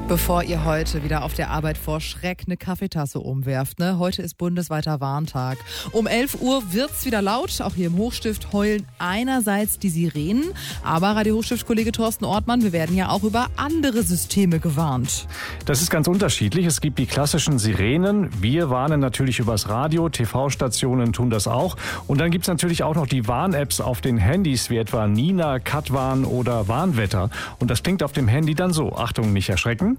Bevor ihr heute wieder auf der Arbeit vor Schreck eine Kaffeetasse umwerft, ne? Heute ist bundesweiter Warntag. Um 11 Uhr wird's wieder laut. Auch hier im Hochstift heulen einerseits die Sirenen, aber Radio Hochstift-Kollege Thorsten Ortmann, wir werden ja auch über andere Systeme gewarnt. Das ist ganz unterschiedlich. Es gibt die klassischen Sirenen. Wir warnen natürlich übers Radio, TV-Stationen tun das auch. Und dann gibt's natürlich auch noch die Warn-Apps auf den Handys, wie etwa Nina, Katwarn oder Warnwetter. Und das klingt auf dem Handy dann so. Achtung, nicht erschrecken.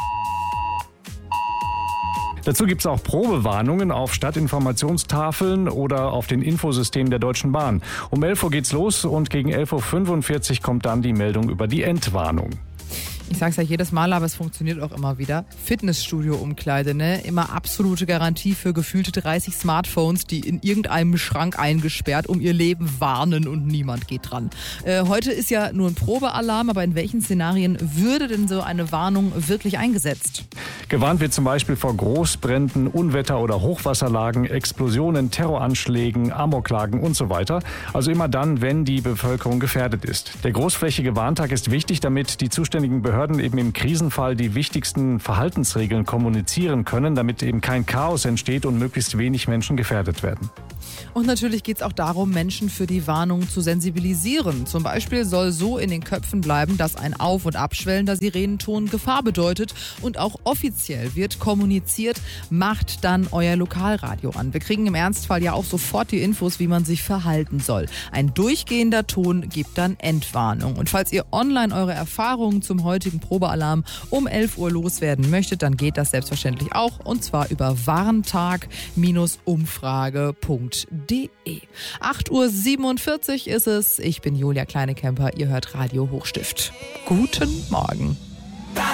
Dazu gibt es auch Probewarnungen auf Stadtinformationstafeln oder auf den Infosystemen der Deutschen Bahn. Um 11 Uhr geht's los und gegen 11.45 Uhr kommt dann die Meldung über die Entwarnung. Ich sag's ja jedes Mal, aber es funktioniert auch immer wieder. Fitnessstudio-Umkleide, ne? Immer absolute Garantie für gefühlte 30 Smartphones, die in irgendeinem Schrank eingesperrt um ihr Leben warnen und niemand geht dran. Heute ist ja nur ein Probealarm, aber in welchen Szenarien würde denn so eine Warnung wirklich eingesetzt? Gewarnt wird zum Beispiel vor Großbränden, Unwetter- oder Hochwasserlagen, Explosionen, Terroranschlägen, Amoklagen und so weiter. Also immer dann, wenn die Bevölkerung gefährdet ist. Der großflächige Warntag ist wichtig, damit die zuständigen Behörden eben im Krisenfall die wichtigsten Verhaltensregeln kommunizieren können, damit eben kein Chaos entsteht und möglichst wenig Menschen gefährdet werden. Und natürlich geht es auch darum, Menschen für die Warnung zu sensibilisieren. Zum Beispiel soll so in den Köpfen bleiben, dass ein auf- und abschwellender Sirenenton Gefahr bedeutet. Und auch offiziell wird kommuniziert, macht dann euer Lokalradio an. Wir kriegen im Ernstfall ja auch sofort die Infos, wie man sich verhalten soll. Ein durchgehender Ton gibt dann Entwarnung. Und falls ihr online eure Erfahrungen zum heutigen Probealarm um 11 Uhr loswerden möchtet, dann geht das selbstverständlich auch. Und zwar über warntag-umfrage.de. 8.47 Uhr ist es. Ich bin Julia Kleinekemper. Ihr hört Radio Hochstift. Guten Morgen.